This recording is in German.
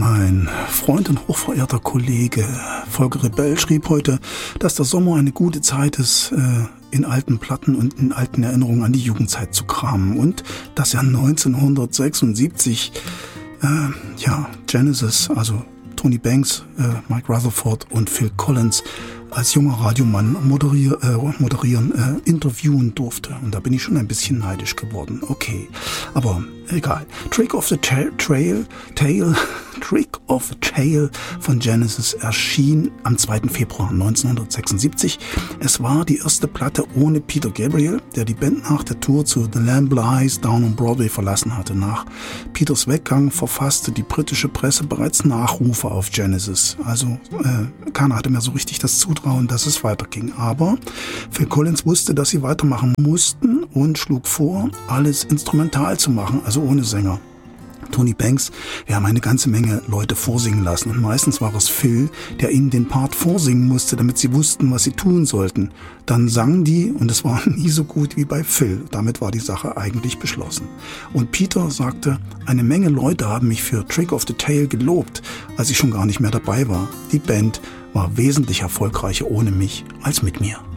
Mein Freund und hochverehrter Kollege Volker Rebell schrieb heute, dass der Sommer eine gute Zeit ist, in alten Platten und in alten Erinnerungen an die Jugendzeit zu kramen und dass er 1976 Genesis, also Tony Banks, Mike Rutherford und Phil Collins als junger Radiomann interviewen durfte. Und da bin ich schon ein bisschen neidisch geworden. Okay, aber egal. Trick of the Tail von Genesis erschien am 2. Februar 1976. Es war die erste Platte ohne Peter Gabriel, der die Band nach der Tour zu The Lamb Lies Down on Broadway verlassen hatte. Nach Peters Weggang verfasste die britische Presse bereits Nachrufe auf Genesis. Also keiner hatte mehr so richtig das Zutrauen, dass es weiterging. Aber Phil Collins wusste, dass sie weitermachen mussten und schlug vor, alles instrumental zu machen, also ohne Sänger. Tony Banks, wir haben eine ganze Menge Leute vorsingen lassen und meistens war es Phil, der ihnen den Part vorsingen musste, damit sie wussten, was sie tun sollten. Dann sangen die und es war nie so gut wie bei Phil. Damit war die Sache eigentlich beschlossen. Und Peter sagte, eine Menge Leute haben mich für Trick of the Tail gelobt, als ich schon gar nicht mehr dabei war. Die Band war wesentlich erfolgreicher ohne mich als mit mir.